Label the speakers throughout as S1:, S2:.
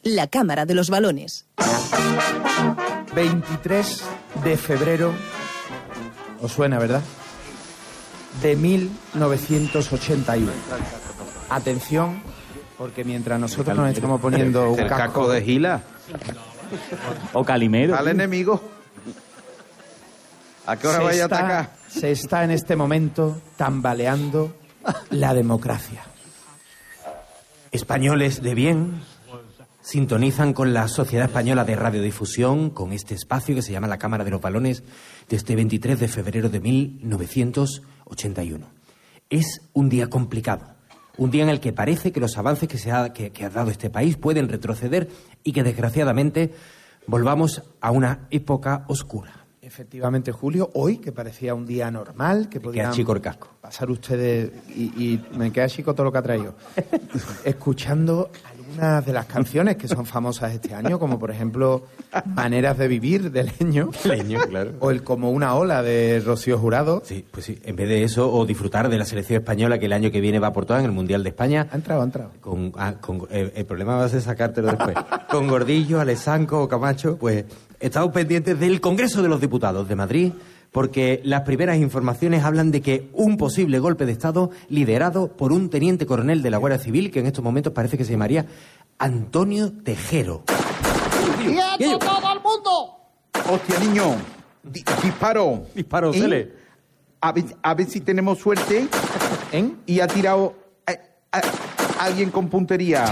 S1: la Cámara de los Balones.
S2: 23 de febrero, os suena, ¿verdad? De 1981. Atención, porque mientras nosotros nos estamos poniendo un
S3: casco de Gila
S4: o Calimero
S3: al enemigo, ¿a qué hora vaya a atacar?
S2: Se está en este momento tambaleando la democracia.
S5: Españoles de bien sintonizan con la Sociedad Española de Radiodifusión, con este espacio que se llama la Cámara de los Balones, de este 23 de febrero de 1981. Es un día complicado, un día en el que parece que los avances que ha dado este país pueden retroceder y que desgraciadamente volvamos a una época oscura.
S2: Efectivamente, Julio, hoy, que parecía un día normal, que podían
S5: chico el casco.
S2: Pasar ustedes, y me queda chico todo lo que ha traído, escuchando algunas de las canciones que son famosas este año, como por ejemplo Maneras de Vivir, de Leño.
S5: Leño, claro.
S2: O el Como una ola, de Rocío Jurado.
S5: Sí, pues sí, en vez de eso, o disfrutar de la selección española que el año que viene va por todas en el Mundial de España.
S2: Ha entrado.
S5: El problema va a ser sacártelo después. Con Gordillo, Alessanco o Camacho, pues estamos pendientes del Congreso de los Diputados de Madrid, porque las primeras informaciones hablan de que un posible golpe de Estado liderado por un teniente coronel de la Guardia Civil, que en estos momentos parece que se llamaría Antonio Tejero.
S6: ¡Quieto todo el mundo!
S3: ¡Hostia, niño! Disparo.
S5: Disparo, Cele.
S3: A ver si tenemos suerte. Y ha tirado a alguien con puntería.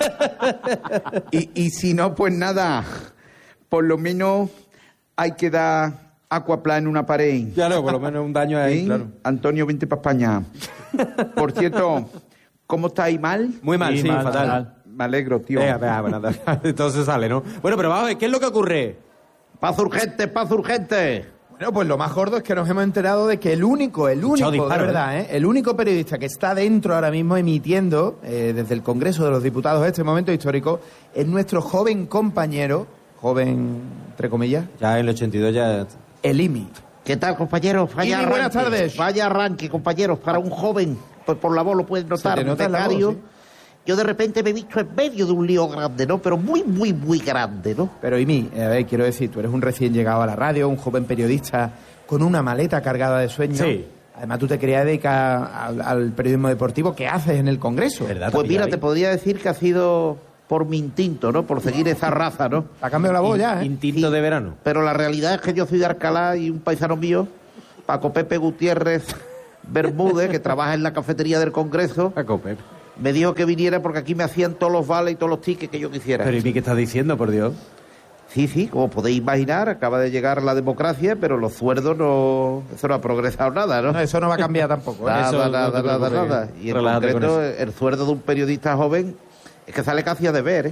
S3: y si no, pues nada. Por lo menos hay que dar aquaplan en una pared.
S5: Claro, por lo menos un daño ahí,
S3: ¿Sí?
S5: claro.
S3: Antonio, vente para España. Por cierto, ¿cómo estáis? ¿Mal?
S5: Muy mal, sí, fatal.
S3: Me alegro, tío.
S5: Bueno, entonces sale, ¿no? Bueno, pero vamos a ver, ¿qué es lo que ocurre?
S3: ¡Paz urgente, paz urgente!
S2: Bueno, pues lo más gordo es que nos hemos enterado de que el único, de verdad, el único periodista que está dentro ahora mismo emitiendo desde el Congreso de los Diputados este momento histórico es nuestro joven compañero, joven, entre comillas.
S5: Ya en el 82 ya...
S2: El IMI.
S6: ¿Qué tal, compañeros? Vaya
S2: IMI, buenas tardes.
S6: Vaya arranque, compañeros, para un joven. Pues por la voz lo pueden notar.
S2: Se te nota la voz, ¿sí?
S6: Yo de repente me he visto en medio de un lío grande, ¿no? Pero muy, muy, muy grande, ¿no?
S2: Pero IMI, a ver, quiero decir, tú eres un recién llegado a la radio, un joven periodista con una maleta cargada de sueños.
S5: Sí.
S2: Además, tú te querías dedicar al periodismo deportivo. ¿Qué haces en el Congreso?
S5: ¿Verdad?
S6: Pues mira, te podría decir que ha sido por mi instinto, ¿no? Por seguir esa raza, ¿no?
S2: Ha cambiado la voz ya, ¿eh?
S5: Instinto de verano.
S6: Pero la realidad es que yo soy de Alcalá y un paisano mío, Paco Pepe Gutiérrez Bermúdez, que trabaja en la cafetería del Congreso,
S5: Paco Pepe,
S6: me dijo que viniera porque aquí me hacían todos los vales y todos los tickets que yo quisiera.
S5: pero ¿y qué estás diciendo, por Dios?
S6: Sí, como podéis imaginar, acaba de llegar la democracia, pero los sueldos no... Eso no ha progresado nada, ¿no?
S2: No, eso no va a cambiar tampoco, ¿eh?
S6: Nada. Y en
S5: Relájate con
S6: concreto,
S5: eso.
S6: el sueldo de un periodista joven es que sale casi a deber, ¿eh?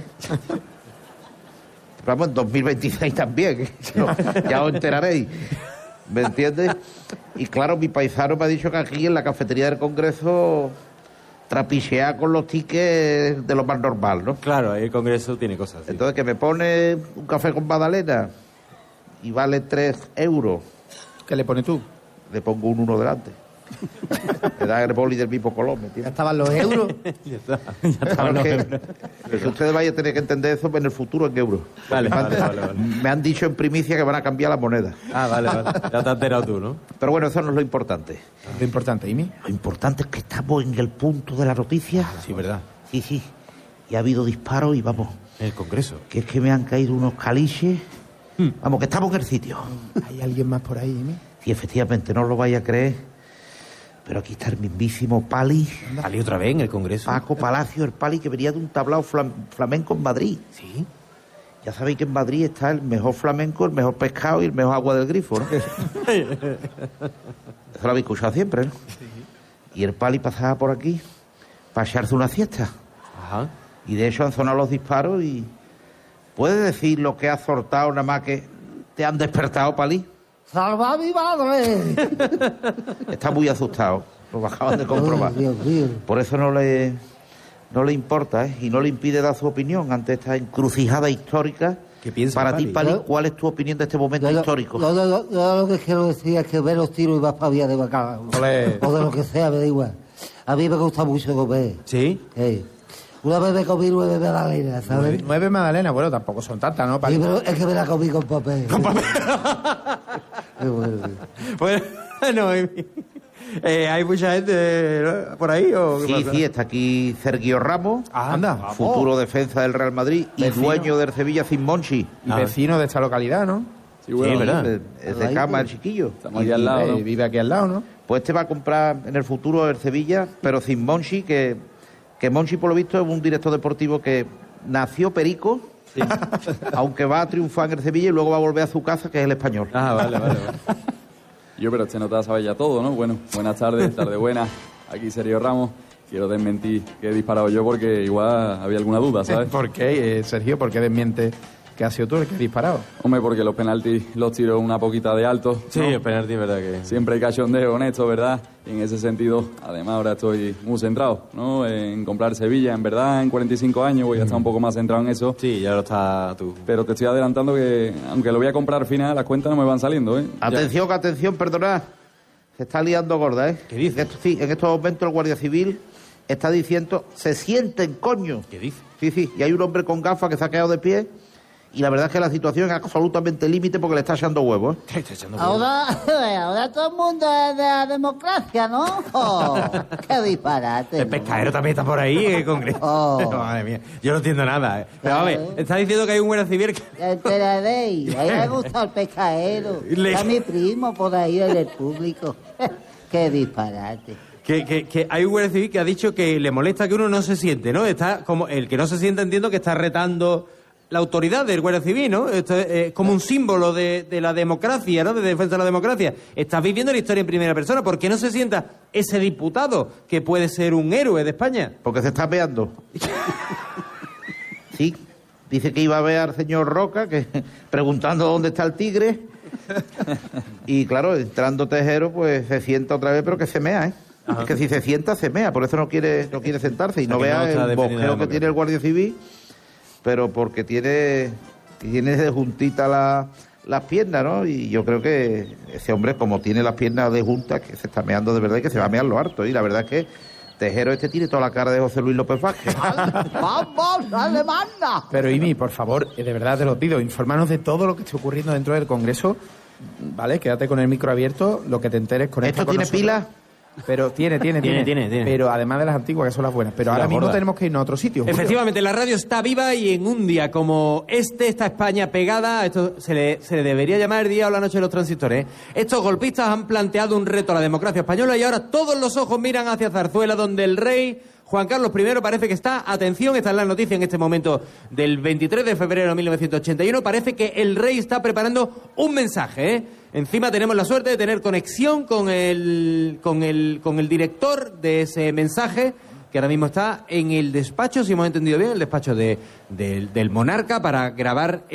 S6: Vamos, en 2026 también, ¿eh? Ya os enteraréis. ¿Me entiendes? Y claro, mi paisano me ha dicho que aquí en la cafetería del Congreso trapichea con los tickets de lo más normal, ¿no?
S5: Claro, ahí el Congreso tiene cosas así.
S6: Entonces, que me pone un café con magdalena y vale 3 euros.
S2: ¿Qué le pones tú?
S6: Le pongo un 1 delante. Me da el boli del mismo color, ¿me
S2: ¿Ya
S6: entiendes?
S2: estaban los euros?
S6: Claro que ustedes vayan a tener que entender eso en el futuro en euros.
S5: Vale.
S6: Me han dicho en primicia que van a cambiar la moneda.
S5: Ah, vale. Ya te has enterado tú, ¿no?
S6: Pero bueno, eso no es lo importante.
S2: Lo importante, IMI.
S6: Lo importante es que estamos en el punto de la noticia.
S5: Sí, ¿verdad?
S6: Sí. Y ha habido disparos y vamos,
S5: En el Congreso.
S6: que es que me han caído unos caliches. Vamos, que estamos en el sitio.
S2: ¿Hay alguien más por ahí, IMI?
S6: Sí, efectivamente, no os lo vais a creer. Pero aquí está el mismísimo Pali,
S5: ¿Salí otra vez en el Congreso?
S6: Paco Palacio, el Pali que venía de un tablao flamenco en Madrid.
S5: Sí.
S6: Ya sabéis que en Madrid está el mejor flamenco, el mejor pescado y el mejor agua del grifo, ¿no? Eso lo habéis escuchado siempre, ¿no? Sí. Y el Pali pasaba por aquí para echarse una siesta.
S5: Ajá.
S6: Y de hecho han sonado los disparos y... ¿Puedes decir lo que has soltado nada más que te han despertado, Pali?
S7: ¡Salva a mi madre!
S6: Está muy asustado. Lo acaban de comprobar.
S7: Ay, Dios mío.
S6: Por eso no le importa, ¿eh? Y no le impide dar su opinión ante esta encrucijada histórica.
S5: ¿Qué piensa,
S6: Para
S5: Pali?
S6: ti, Pali, ¿cuál es tu opinión de este momento histórico?
S7: Yo lo que quiero decir es que ver los tiros y vas para vía de bacalao.
S2: Olé.
S7: O de lo que sea, me da igual. A mí me gusta mucho comer.
S5: ¿Sí?
S7: Sí. Una vez me comí 9 magdalenas, ¿sabes?
S2: 9 magdalenas, bueno, tampoco son tantas, ¿no?
S7: Sí, pero es que me la comí con papel.
S5: ¿Con papel? Bueno, ¿hay mucha gente por ahí? ¿O qué
S6: Sí,
S5: pasa?
S6: sí, está aquí Sergio Ramos,
S2: Anda.
S6: futuro defensa del Real Madrid y
S2: Vecino.
S6: dueño del Sevilla Monchi.
S2: Y vecino de esta localidad, ¿no?
S4: Sí, bueno,
S5: ¿verdad?
S6: Es de cama el chiquillo.
S4: Estamos aquí al lado, ¿no?
S2: Vive aquí al lado, ¿no?
S6: Pues este va a comprar en el futuro el Sevilla, pero sin Monchi, que Monchi, por lo visto, es un director deportivo que nació perico, aunque va a triunfar en el Sevilla y luego va a volver a su casa, que es el Español.
S5: Ah, vale.
S4: Yo, pero este no te sabe ya todo, ¿no? Bueno, buenas tardes, tarde buenas. Aquí Sergio Ramos. Quiero desmentir que he disparado yo porque igual había alguna duda, ¿sabes?
S2: ¿Por qué, Sergio? ¿Por qué desmiente que ha sido tú el que ha disparado?
S4: Hombre, porque los penaltis los tiro una poquita de alto.
S5: Sí,
S4: ¿no?
S5: el penalti, verdad que...
S4: Siempre hay cachondeo con esto, ¿verdad? Y en ese sentido, además, ahora estoy muy centrado, ¿no? En comprar Sevilla, en verdad, en 45 años voy a estar un poco más centrado en eso.
S5: Sí, ya lo está tú.
S4: Pero te estoy adelantando que, aunque lo voy a comprar al final, las cuentas no me van saliendo, ¿eh?
S6: Atención, perdonad. Se está liando gorda, ¿eh?
S5: ¿Qué dices?
S6: En estos momentos el Guardia Civil está diciendo, se sienten, coño.
S5: ¿Qué dices?
S6: Sí, y hay un hombre con gafas que se ha quedado de pie y la verdad es que la situación es absolutamente límite porque le está echando huevos.
S7: Ahora todo el mundo es de la democracia, ¿no? Oh, ¡qué disparate!
S5: El pescadero también está por ahí en el Congreso.
S7: Oh.
S5: Madre mía, yo no entiendo nada. Pero a ver, está diciendo que hay un Guardia Civil que...
S7: Ya enteraréis. A mí me gusta el pescadero. Está mi primo por ahí en el público. ¡Qué disparate!
S5: Que hay un Guardia Civil que ha dicho que le molesta que uno no se siente, ¿no? Está como el que no se sienta, entiendo que está retando la autoridad del Guardia Civil, ¿no? Esto es como un símbolo de la democracia, ¿no? De defensa de la democracia. Estás viviendo la historia en primera persona. ¿Por qué no se sienta ese diputado que puede ser un héroe de España?
S6: Porque se está peando. Sí, dice que iba a ver al señor Roca, que preguntando dónde está el tigre. Y claro, entrando Tejero, pues se sienta otra vez, pero que se mea, ¿eh? Ajá. Es que si se sienta, se mea, por eso no quiere sentarse. Y no vea el bosqueo que tiene el Guardia Civil, pero porque tiene de juntita las piernas, ¿no? Y yo creo que ese hombre, como tiene las piernas de juntas, que se está meando de verdad y que se va a mear lo harto. Y la verdad es que Tejero tiene toda la cara de José Luis López Vázquez.
S7: ¡Vamos, dale manda!
S2: Pero, Imi, por favor, de verdad te lo pido, infórmanos de todo lo que esté ocurriendo dentro del Congreso, ¿vale? Quédate con el micro abierto, lo que te enteres con
S6: ¿Esto tiene pilas?
S2: Pero tiene. Pero además de las antiguas, que son las buenas. Pero ahora mismo tenemos que irnos a otro sitio. Julio.
S5: Efectivamente, la radio está viva y en un día como este está España pegada. Esto se le debería llamar el día o la noche de los transistores. Estos golpistas han planteado un reto a la democracia española y ahora todos los ojos miran hacia Zarzuela, donde el rey Juan Carlos I parece que está, atención, esta es la noticia en este momento del 23 de febrero de 1981, parece que el rey está preparando un mensaje, ¿eh? Encima tenemos la suerte de tener conexión con el director de ese mensaje, que ahora mismo está en el despacho, si hemos entendido bien, el despacho del monarca, para grabar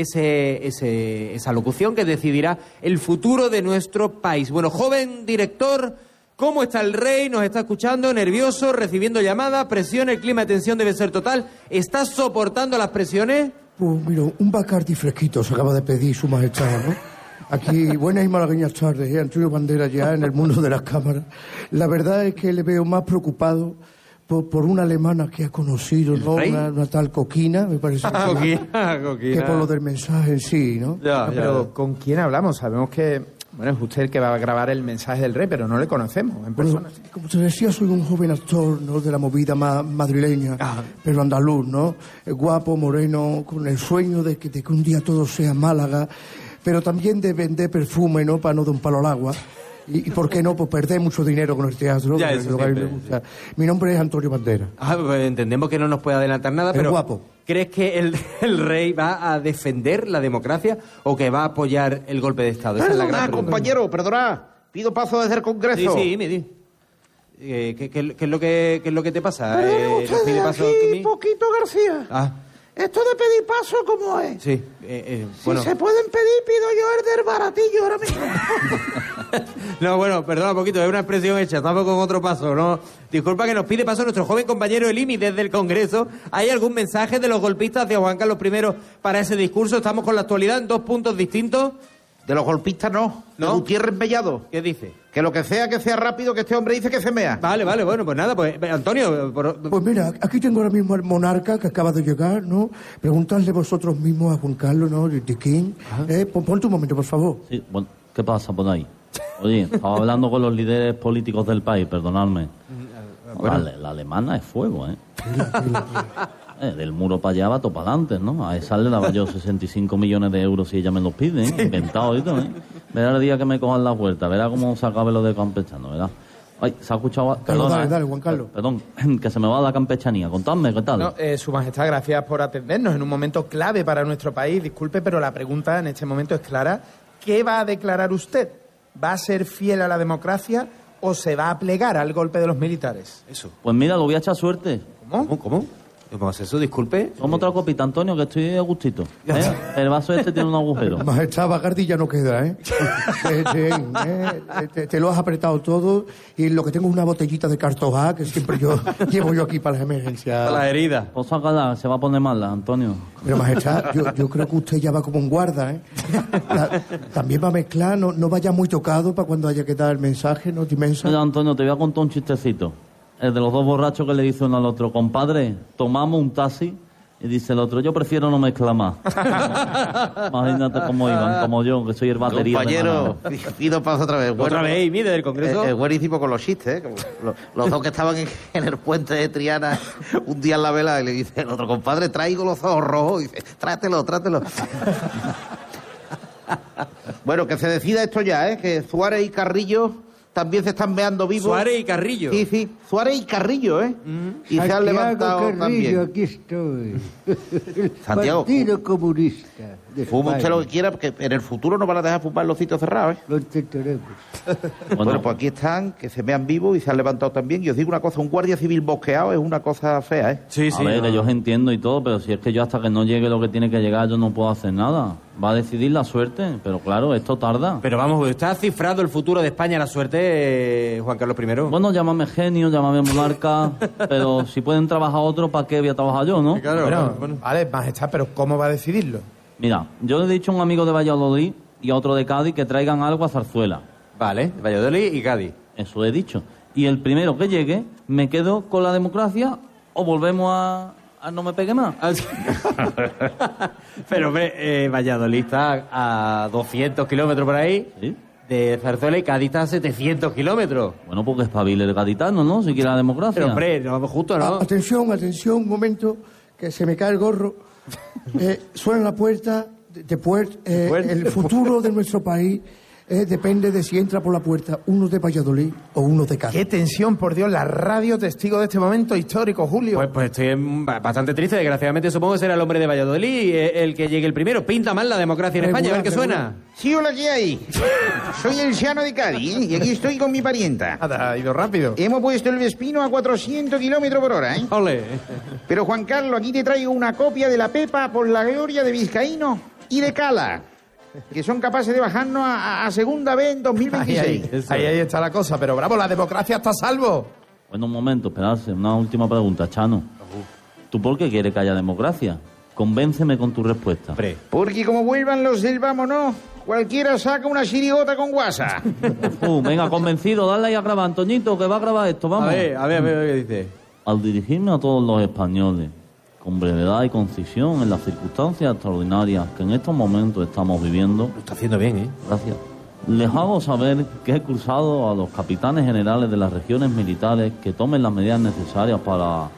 S5: esa locución que decidirá el futuro de nuestro país. Bueno, joven director, ¿cómo está el rey? Nos está escuchando, nervioso, recibiendo llamadas, presión, el clima de tensión debe ser total. ¿Estás soportando las presiones?
S8: Pues mira, un Bacardi fresquito se acaba de pedir su majestad, ¿no? Aquí, buenas y malagueñas tardes, Antonio Banderas ya en el mundo de las cámaras. La verdad es que le veo más preocupado por una alemana que ha conocido, ¿no? Una tal Coquina, me parece.
S5: Coquina.
S8: Que por lo del mensaje en sí, ¿no?
S2: Pero ¿con quién hablamos? Sabemos que, bueno, es usted el que va a grabar el mensaje del rey, pero no le conocemos en persona.
S8: Bueno, como te decía, soy un joven actor, ¿no? De la movida madrileña, pero andaluz, ¿no? Guapo, moreno, con el sueño de que un día todo sea Málaga, pero también de vender perfume, ¿no? Para no dar un palo al agua. Y ¿por qué no? Pues perder mucho dinero con el teatro.
S5: Ya,
S8: eso que a mí me gusta. Mi nombre es Antonio Banderas.
S5: Pues entendemos que no nos puede adelantar nada, pero
S8: guapo.
S5: ¿Crees que el rey va a defender la democracia o que va a apoyar el golpe de Estado? Esa es la gran pregunta.
S6: Compañero, perdona. Pido paso desde el Congreso.
S5: Sí, me di. ¿Qué es lo que te pasa?
S6: Perdone ustedes,
S5: ¿pide paso
S6: aquí, Poquito García. Esto de pedir paso, ¿cómo es?
S5: Sí, bueno.
S6: Si se pueden pedir, pido yo el del baratillo ahora mismo.
S5: No, bueno, perdona un poquito, es una expresión hecha, estamos con otro paso, ¿no? Disculpa que nos pide paso nuestro joven compañero el IMI desde el Congreso. ¿Hay algún mensaje de los golpistas hacia Juan Carlos I para ese discurso? Estamos con la actualidad en dos puntos distintos.
S6: De los golpistas no. ¿De Gutiérrez Mellado?
S5: ¿Qué dice?
S6: Que lo que sea rápido, que este hombre dice que se mea.
S5: Vale, bueno, pues nada, pues Antonio...
S8: Pues mira, aquí tengo ahora mismo al monarca que acaba de llegar, ¿no? Preguntadle vosotros mismos a Juan Carlos, ¿no? De King. Ponte un momento, por favor.
S9: Sí, bueno, ¿qué pasa por ahí? Oye, estaba hablando con los líderes políticos del país, perdonadme. La alemana es fuego, ¿eh? Del muro para allá va todo para adelante, ¿no? A esa le daba yo 65 millones de euros si ella me los pide, ¿eh? Inventado y todo, ¿eh? Verá el día que me cojan la vuelta, verá cómo se acabe lo de campechano, ¿verdad? Ay, se ha escuchado...
S8: Perdona, dale, Juan Carlos.
S9: Perdón, que se me va la campechanía. Contadme, ¿qué tal?
S2: No, Su Majestad, gracias por atendernos en un momento clave para nuestro país. Disculpe, pero la pregunta en este momento es clara. ¿Qué va a declarar usted? ¿Va a ser fiel a la democracia o se va a plegar al golpe de los militares?
S5: Eso.
S9: Pues mira, lo voy a echar suerte.
S2: ¿Cómo?
S5: ¿Cómo es eso? Disculpe.
S9: Toma otra copita, Antonio, que estoy a gustito. El vaso este tiene un agujero.
S8: Majestad, Bacardi ya no queda, ¿eh? Te lo has apretado todo y lo que tengo es una botellita de Cartojá que siempre llevo yo aquí para las emergencias.
S5: Para las heridas.
S9: Pues sácala, se va a poner mala, Antonio.
S8: Pero, Majestad, yo creo que usted ya va como un guarda, ¿eh? También va a mezclar, no vaya muy tocado para cuando haya que dar el mensaje, ¿no?
S9: Mira, Antonio, te voy a contar un chistecito. El de los dos borrachos que le dice uno al otro, compadre, tomamos un taxi, y dice el otro, yo prefiero no mezclar más. Imagínate cómo iban, como yo, que soy el batería.
S6: Compañero, pido paso otra vez.
S5: Otra vez, mide del Congreso.
S6: Es buenísimo con los chistes, ¿eh? Los dos que estaban en el puente de Triana un día en la vela y le dice el otro, compadre, traigo los ojos rojos. Y dice, trátelo. Bueno, que se decida esto ya, ¿eh? Que Suárez y Carrillo también se están meando vivos.
S5: Suárez y Carrillo.
S6: Sí, Suárez y Carrillo, ¿eh? Y se han levantado
S7: Carrillo,
S6: también.
S7: aquí estoy.
S6: Santiago,
S7: Partido Comunista.
S6: fume usted lo que quiera, porque en el futuro no van a dejar fumar los sitios cerrados, ¿eh?
S7: Lo intentaremos.
S6: Bueno, pues aquí están, que se mean vivos y se han levantado también. Y os digo una cosa, un guardia civil bosqueado es una cosa fea, ¿eh?
S5: Sí.
S9: A ver, que yo os entiendo y todo, pero si es que yo hasta que no llegue lo que tiene que llegar, yo no puedo hacer nada. Va a decidir la suerte, pero claro, esto tarda.
S5: Pero vamos, ¿usted ha cifrado el futuro de España a la suerte, Juan Carlos I?
S9: Bueno, llámame genio, llámame monarca, pero si pueden trabajar otros, ¿para qué voy a trabajar yo, no?
S5: Claro,
S2: Bueno, vale, Majestad, pero ¿cómo va a decidirlo?
S9: Mira, yo le he dicho a un amigo de Valladolid y a otro de Cádiz que traigan algo a Zarzuela.
S5: Vale, Valladolid y Cádiz.
S9: Eso he dicho. Y el primero que llegue, ¿me quedo con la democracia o volvemos a no me pegue más?
S5: Pero, hombre, Valladolid está a 200 kilómetros por ahí.
S9: ¿Sí?
S5: De Zarzuela y Cádiz está a 700 kilómetros.
S9: Bueno, porque espabile el gaditano, ¿no? Si quiere la democracia.
S5: Pero, hombre, no vamos justo, ¿no?
S8: Atención, un momento, que se me cae el gorro. Suena la puerta, el futuro de nuestro país depende de si entra por la puerta uno de Valladolid o uno de Cádiz.
S2: ¡Qué tensión, por Dios! La radio testigo de este momento histórico, Julio.
S5: Pues estoy bastante triste. Desgraciadamente supongo que será el hombre de Valladolid el que llegue el primero. Pinta mal la democracia en España, a ver qué suena.
S6: Sí, hola, ¿qué hay? Soy el Llano de Cádiz, ¿eh? Y aquí estoy con mi parienta.
S2: Ha ido rápido.
S6: Hemos puesto el Vespino a 400 kilómetros por hora, ¿eh?
S5: Ole.
S6: Pero, Juan Carlos, aquí te traigo una copia de la Pepa por la gloria de Vizcaíno y de Cala, que son capaces de bajarnos a segunda vez en 2026.
S2: Ahí está la cosa, pero bravo, la democracia está a salvo.
S9: Bueno, un momento, esperarse. Una última pregunta, Chano. ¿Tú por qué quieres que haya democracia? Convénceme con tu respuesta.
S6: Porque como vuelvan los del vámonos, cualquiera saca una chirigota con guasa.
S9: Venga, convencido, dale ahí a grabar, Antoñito, que va a grabar esto, vamos.
S5: A ver qué dice.
S9: Al dirigirme a todos los españoles, con brevedad y concisión en las circunstancias extraordinarias que en estos momentos estamos viviendo...
S5: Lo está haciendo bien, ¿eh?
S9: Gracias. Les hago saber que he cruzado a los capitanes generales de las regiones militares que tomen las medidas necesarias para...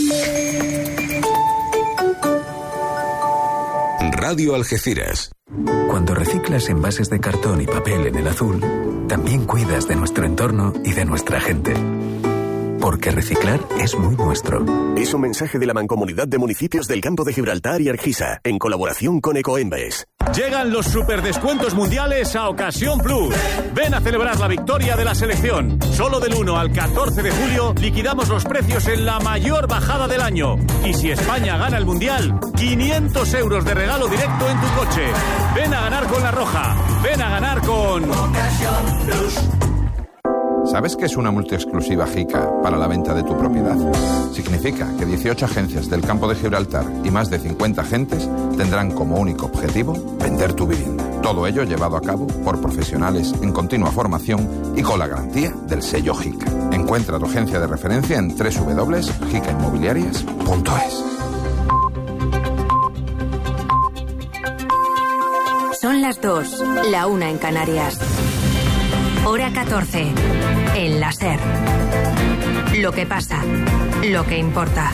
S10: Radio Algeciras. Cuando reciclas envases de cartón y papel en el azul, también cuidas de nuestro entorno y de nuestra gente. Porque reciclar es muy nuestro.
S11: Es un mensaje de la Mancomunidad de Municipios del Campo de Gibraltar y Argisa, en colaboración con Ecoembes.
S12: Llegan los superdescuentos mundiales a Ocasión Plus. Ven a celebrar la victoria de la selección. Solo del 1 al 14 de julio liquidamos los precios en la mayor bajada del año. Y si España gana el mundial, 500 euros de regalo directo en tu coche. Ven a ganar con La Roja. Ven a ganar con... Ocasión Plus.
S13: ¿Sabes qué es una multiexclusiva JICA para la venta de tu propiedad? Significa que 18 agencias del campo de Gibraltar y más de 50 agentes tendrán como único objetivo vender tu vivienda. Todo ello llevado a cabo por profesionales en continua formación y con la garantía del sello JICA. Encuentra tu agencia de referencia en www.jicainmobiliarias.es.
S14: Son las 2, la 1 en Canarias. Hora 14, en la SER. Lo que pasa, lo que importa.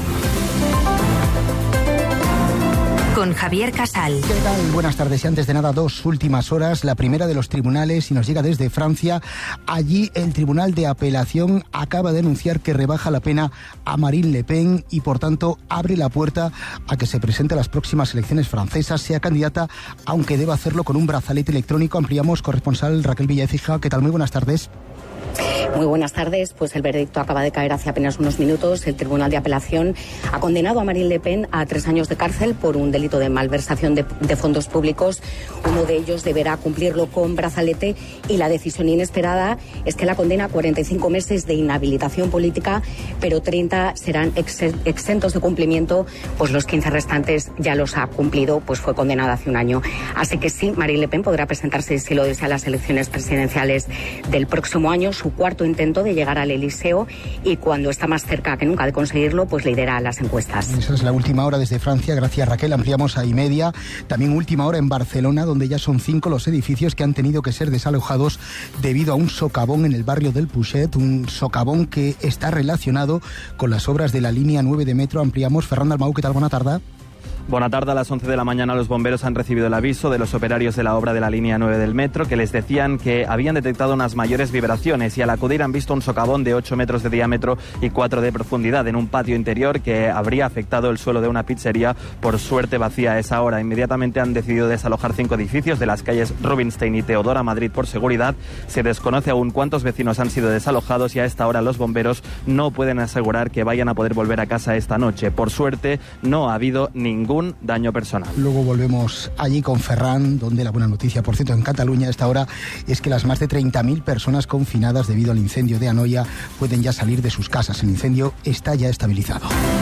S14: Con Javier Casal.
S15: ¿Qué tal? Buenas tardes. Y antes de nada, 2 últimas horas. La primera de los tribunales y nos llega desde Francia. Allí el Tribunal de Apelación acaba de anunciar que rebaja la pena a Marine Le Pen y por tanto abre la puerta a que se presente a las próximas elecciones francesas, sea candidata, aunque deba hacerlo con un brazalete electrónico. Ampliamos, corresponsal Raquel Villaécija. ¿Qué tal? Muy buenas tardes.
S16: Muy buenas tardes. Pues el veredicto acaba de caer hace apenas unos minutos. El Tribunal de Apelación ha condenado a Marine Le Pen a 3 años de cárcel por un delito de malversación de fondos públicos. Uno de ellos deberá cumplirlo con brazalete y la decisión inesperada es que la condena a 45 meses de inhabilitación política, pero 30 serán exentos de cumplimiento, pues los 15 restantes ya los ha cumplido, pues fue condenada hace un año. Así que sí, Marine Le Pen podrá presentarse, si lo desea, a las elecciones presidenciales del próximo año, su cuarto intento de llegar al Elíseo, y cuando está más cerca que nunca de conseguirlo, pues lidera las encuestas.
S15: Esa es la última hora desde Francia. Gracias, Raquel. Ampliamos a y media. También última hora en Barcelona, donde ya son 5 los edificios que han tenido que ser desalojados debido a un socavón en el barrio del Puget, un socavón que está relacionado con las obras de la línea 9 de metro. Ampliamos. Ferran Dalmau, ¿qué tal? Buena tarde.
S17: Buena tarde. A las 11 de la mañana los bomberos han recibido el aviso de los operarios de la obra de la línea 9 del metro, que les decían que habían detectado unas mayores vibraciones y al acudir han visto un socavón de 8 metros de diámetro y 4 de profundidad en un patio interior que habría afectado el suelo de una pizzería, por suerte vacía a esa hora. Inmediatamente han decidido desalojar 5 edificios de las calles Rubinstein y Teodora Madrid por seguridad. Se desconoce aún cuántos vecinos han sido desalojados y a esta hora los bomberos no pueden asegurar que vayan a poder volver a casa esta noche. Por suerte no ha habido ningún daño personal.
S15: Luego volvemos allí con Ferran, donde la buena noticia, por cierto, en Cataluña a esta hora es que las más de 30.000 personas confinadas debido al incendio de Anoia pueden ya salir de sus casas. El incendio está ya estabilizado.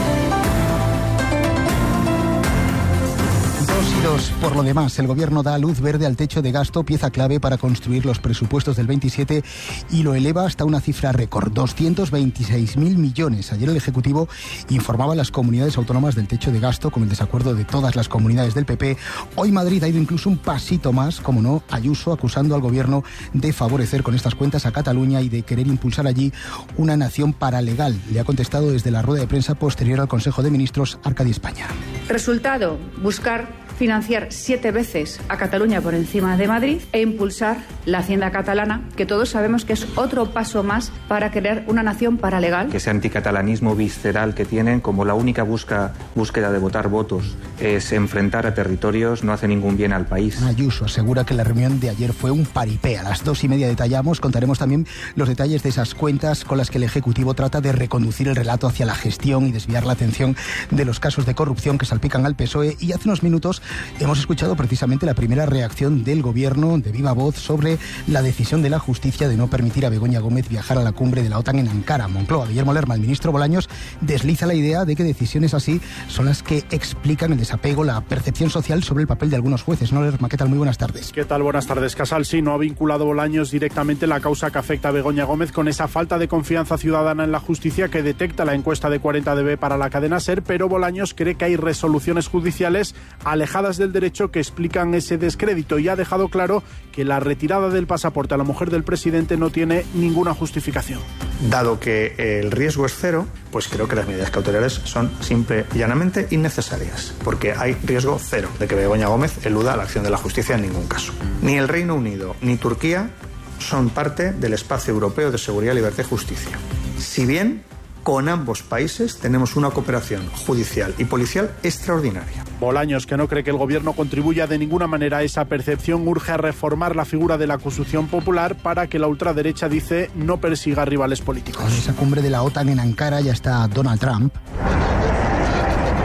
S15: Por lo demás, el Gobierno da luz verde al techo de gasto, pieza clave para construir los presupuestos del 27, y lo eleva hasta una cifra récord, 226.000 millones. Ayer el Ejecutivo informaba a las comunidades autónomas del techo de gasto con el desacuerdo de todas las comunidades del PP. Hoy Madrid ha ido incluso un pasito más, como no, Ayuso acusando al Gobierno de favorecer con estas cuentas a Cataluña y de querer impulsar allí una nación paralegal. Le ha contestado desde la rueda de prensa posterior al Consejo de Ministros Arcadi España.
S18: Resultado, buscar financiar 7 veces a Cataluña por encima de Madrid e impulsar la hacienda catalana, que todos sabemos que es otro paso más para crear una nación paralegal.
S19: Que ese anticatalanismo visceral que tienen, como la única búsqueda de votar votos es enfrentar a territorios, no hace ningún bien al país.
S15: Ayuso asegura que la reunión de ayer fue un paripé. A las 2:30 detallamos, contaremos también los detalles de esas cuentas con las que el Ejecutivo trata de reconducir el relato hacia la gestión y desviar la atención de los casos de corrupción que salpican al PSOE. Y hace unos minutos hemos escuchado precisamente la primera reacción del Gobierno de viva voz sobre la decisión de la Justicia de no permitir a Begoña Gómez viajar a la cumbre de la OTAN en Ankara. Moncloa, Guillermo Lerma, el ministro Bolaños, desliza la idea de que decisiones así son las que explican el desapego, la percepción social sobre el papel de algunos jueces. ¿No, Lerma? ¿Qué tal? Muy buenas tardes.
S20: ¿Qué tal? Buenas tardes. Casal, sí, no ha vinculado Bolaños directamente la causa que afecta a Begoña Gómez con esa falta de confianza ciudadana en la justicia que detecta la encuesta de 40dB para la cadena SER, pero Bolaños cree que hay resoluciones judiciales alejadas del derecho que explican ese descrédito y ha dejado claro que la retirada del pasaporte a la mujer del presidente no tiene ninguna justificación.
S21: Dado que el riesgo es cero, pues creo que las medidas cautelares son simple y llanamente innecesarias, porque hay riesgo cero de que Begoña Gómez eluda la acción de la justicia en ningún caso. Ni el Reino Unido ni Turquía son parte del espacio europeo de seguridad, libertad y justicia. Si bien con ambos países tenemos una cooperación judicial y policial extraordinaria.
S20: Bolaños, que no cree que el Gobierno contribuya de ninguna manera a esa percepción, urge a reformar la figura de la acusación popular para que la ultraderecha, dice, no persiga rivales políticos.
S15: Con esa cumbre de la OTAN en Ankara ya está Donald Trump, que ha llegado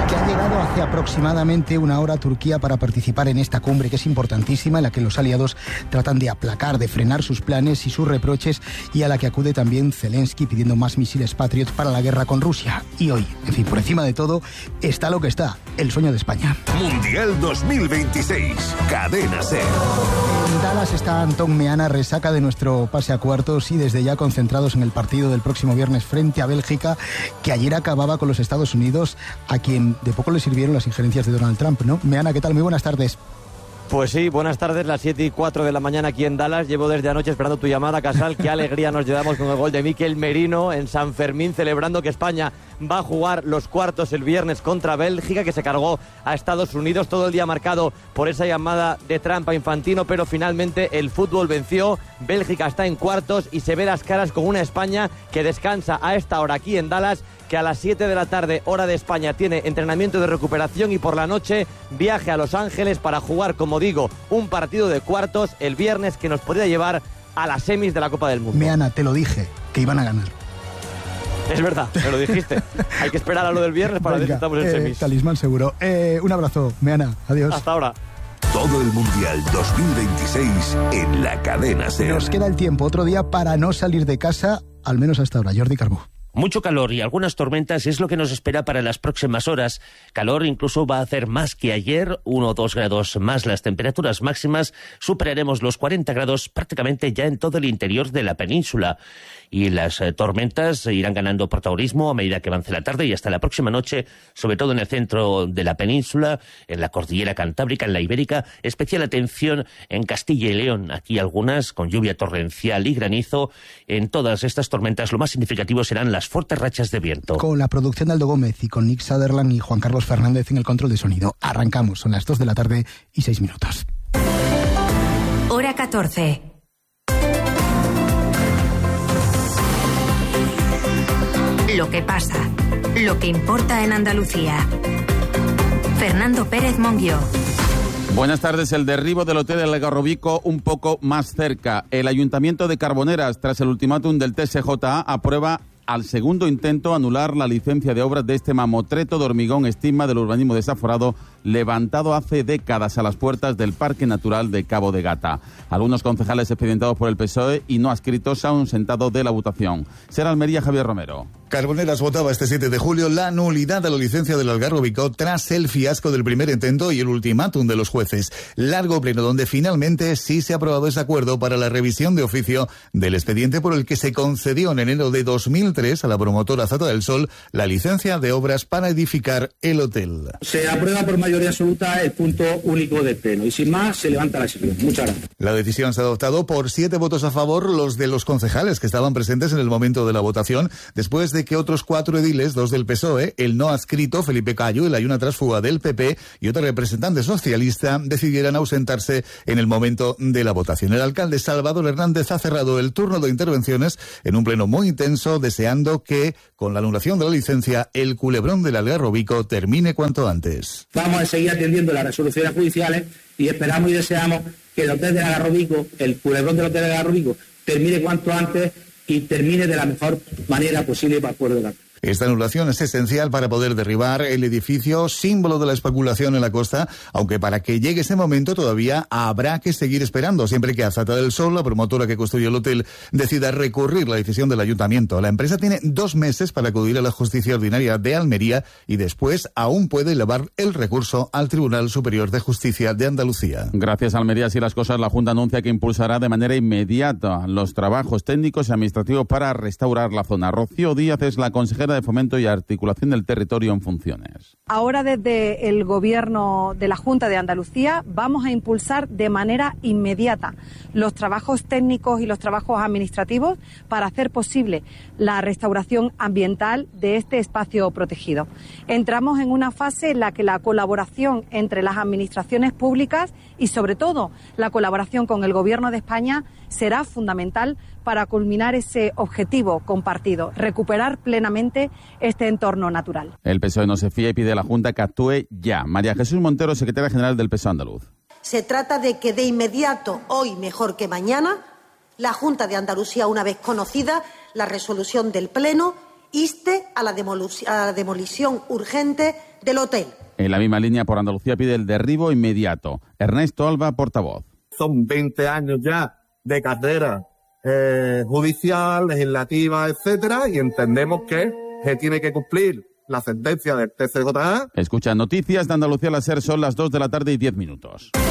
S15: llegado hace aproximadamente una hora a Turquía para participar en esta cumbre que es importantísima, en la que los aliados tratan de aplacar, de frenar sus planes y sus reproches, y a la que acude también Zelensky pidiendo más misiles Patriot para la guerra con Rusia. Y hoy, en fin, por encima de todo, está lo que está, el sueño de España.
S11: Mundial 2026, Cadena SER.
S15: En Dallas está Antón Meana, resaca de nuestro pase a cuartos y desde ya concentrados en el partido del próximo viernes frente a Bélgica, que ayer acababa con los Estados Unidos, a quien de poco le sirvieron las injerencias de Donald Trump, ¿no? Meana, ¿qué tal? Muy buenas tardes.
S1: Pues sí, buenas tardes, las 7:04 de la mañana aquí en Dallas. Llevo desde anoche esperando tu llamada, Casal. Qué alegría nos llevamos con el gol de Mikel Merino en San Fermín, celebrando que España va a jugar los cuartos el viernes contra Bélgica, que se cargó a Estados Unidos. Todo el día marcado por esa llamada de Trump a Infantino, pero finalmente el fútbol venció. Bélgica está en cuartos y se ve las caras con una España que descansa a esta hora aquí en Dallas, que a las 7 de la tarde, hora de España, tiene entrenamiento de recuperación y por la noche viaje a Los Ángeles para jugar, como digo, un partido de cuartos el viernes que nos podría llevar a las semis de la Copa del Mundo.
S15: Meana, te lo dije, que iban a ganar.
S1: Es verdad, me lo dijiste. Hay que esperar a lo del viernes para ver si estamos en semis.
S15: Talismán seguro. Un abrazo, Meana. Adiós.
S1: Hasta ahora.
S11: Todo el Mundial 2026 en la Cadena SER.
S15: Nos queda el tiempo, otro día para no salir de casa, al menos hasta ahora. Jordi Carbó.
S22: Mucho calor y algunas tormentas es lo que nos espera para las próximas horas. Calor incluso va a hacer más que ayer, 1 o 2 grados más las temperaturas máximas. Superaremos los 40 grados prácticamente ya en todo el interior de la península. Y las tormentas irán ganando protagonismo a medida que avance la tarde y hasta la próxima noche, sobre todo en el centro de la península, en la cordillera cantábrica, en la ibérica. Especial atención en Castilla y León. Aquí algunas con lluvia torrencial y granizo. En todas estas tormentas lo más significativo serán las fuertes rachas de viento.
S15: Con la producción de Aldo Gómez y con Nick Sutherland y Juan Carlos Fernández en el control de sonido. Arrancamos, son las 2 de la tarde y 6 minutos.
S14: Hora 14. Lo que pasa, lo que importa en Andalucía. Fernando Pérez Monguió.
S23: Buenas tardes. El derribo del hotel del Algarrobico un poco más cerca. El Ayuntamiento de Carboneras, tras el ultimátum del TSJA, aprueba al segundo intento anular la licencia de obras de este mamotreto de hormigón estigma del urbanismo desaforado levantado hace décadas a las puertas del Parque Natural de Cabo de Gata. Algunos concejales expedientados por el PSOE y no adscritos se han ausentado de la votación. Será Almería, Javier Romero.
S24: Carboneras votaba este 7 de julio la nulidad de la licencia del Algarrobico tras el fiasco del primer intento y el ultimátum de los jueces. Largo pleno donde finalmente sí se ha aprobado ese acuerdo para la revisión de oficio del expediente por el que se concedió en enero de 2003 a la promotora Zata del Sol la licencia de obras para edificar el hotel.
S25: Se aprueba por mayoría absoluta el punto único del pleno y sin más se levanta la sesión. Muchas gracias.
S24: La decisión se ha adoptado por 7 votos a favor, los de los concejales que estaban presentes en el momento de la votación, después de que otros 4 ediles, 2 del PSOE, el no adscrito Felipe Cayo y la Ayuna Trasfuga del PP y otro representante socialista decidieran ausentarse en el momento de la votación. El alcalde Salvador Hernández ha cerrado el turno de intervenciones en un pleno muy intenso, deseando que, con la anulación de la licencia, el culebrón del Algarrobico termine cuanto antes.
S25: Vamos a seguir atendiendo las resoluciones judiciales y esperamos y deseamos que el hotel del Algarrobico, el culebrón del hotel del Algarrobico, termine cuanto antes y termine de la mejor manera posible para el pueblo de Gata.
S24: Esta anulación es esencial para poder derribar el edificio, símbolo de la especulación en la costa, aunque para que llegue ese momento todavía habrá que seguir esperando, siempre que Zata del Sol, la promotora que construyó el hotel, decida recurrir la decisión del ayuntamiento. La empresa tiene 2 meses para acudir a la justicia ordinaria de Almería y después aún puede elevar el recurso al Tribunal Superior de Justicia de Andalucía.
S23: Gracias, Almería. Así las cosas, la Junta anuncia que impulsará de manera inmediata los trabajos técnicos y administrativos para restaurar la zona. Rocío Díaz es la consejera de Fomento y Articulación del Territorio en funciones.
S26: Ahora, desde el Gobierno de la Junta de Andalucía, vamos a impulsar de manera inmediata los trabajos técnicos y los trabajos administrativos para hacer posible la restauración ambiental de este espacio protegido. Entramos en una fase en la que la colaboración entre las administraciones públicas y, sobre todo, la colaboración con el Gobierno de España será fundamental para culminar ese objetivo compartido, recuperar plenamente este entorno natural.
S23: El PSOE no se fía y pide a la Junta que actúe ya. María Jesús Montero, secretaria general del PSOE andaluz.
S27: Se trata de que de inmediato, hoy mejor que mañana, la Junta de Andalucía, una vez conocida la resolución del Pleno, inste a la demolición urgente del hotel.
S23: En la misma línea, Por Andalucía pide el derribo inmediato. Ernesto Alba, portavoz.
S2: Son 20 años ya de carrera judicial, legislativa, etcétera, y entendemos que se tiene que cumplir la sentencia del TCJA.
S23: Escucha Noticias de Andalucía, la SER, son las 2 de la tarde y 10 minutos.